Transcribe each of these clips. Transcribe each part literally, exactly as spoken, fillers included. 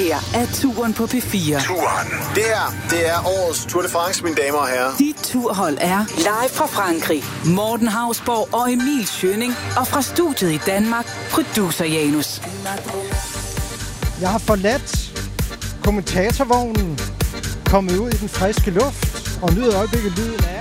her er Turen på P fire. Turen. Det her, det er årets Tour de France, mine damer og herrer. Dit turhold er live fra Frankrig. Morten Hausborg og Emil Schønning. Og fra studiet i Danmark, producer Janus. Jeg har forladt kommentatorvognen, kommet ud i den friske luft og nyder øjeblikket lyden af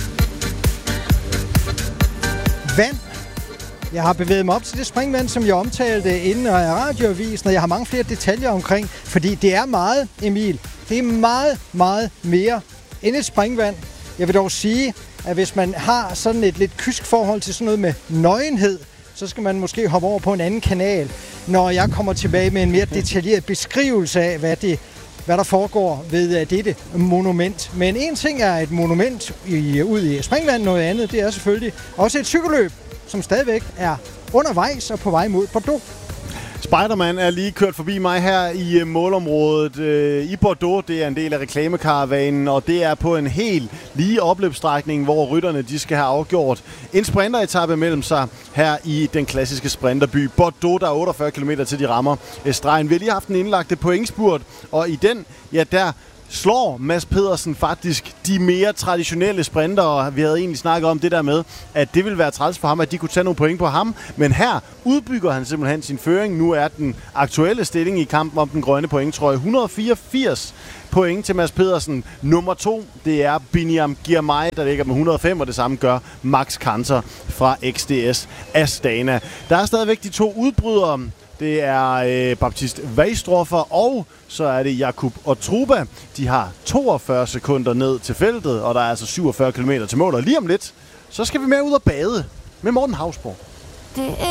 vand. Jeg har bevæget mig op til det springvand, som jeg omtalte inden af radioavisen, og jeg har mange flere detaljer omkring, fordi det er meget, Emil. Det er meget, meget mere end et springvand. Jeg vil dog sige, at hvis man har sådan et lidt kysk forhold til sådan noget med nøgenhed, så skal man måske hoppe over på en anden kanal, når jeg kommer tilbage med en mere detaljeret beskrivelse af, hvad, det, hvad der foregår ved dette monument. Men en ting er et monument i, ud i springvand, noget andet, det er selvfølgelig også et cykelløb, som stadigvæk er undervejs og på vej mod Bordeaux. Spiderman er lige kørt forbi mig her i målområdet øh, i Bordeaux. Det er en del af reklamekaravanen, og det er på en helt lige opløbsstrækning, hvor rytterne de skal have afgjort en sprinteretappe mellem sig her i den klassiske sprinterby Bordeaux. Der er otteogfyrre kilometer til de rammer stregen. Vi har lige haft en indlagte pointspurt, og i den, ja der slår Mads Pedersen faktisk de mere traditionelle sprintere. Vi havde egentlig snakket om det der med, at det ville være træls for ham, at de kunne tage nogle point på ham. Men her udbygger han simpelthen sin føring. Nu er den aktuelle stilling i kampen om den grønne pointtrøje et hundrede og fireogfirs point til Mads Pedersen. Nummer to, det er Biniam Girmay, der ligger med et hundrede og fem, og det samme gør Max Kanter fra X D S Astana. Der er stadigvæk de to udbrydere. Det er øh, Baptiste Weistroffer, og så er det Jakub Otruba. De har toogfyrre sekunder ned til feltet, og der er altså syvogfyrre kilometer til mål. Og lige om lidt, så skal vi med ud og bade med Morten Hausborg.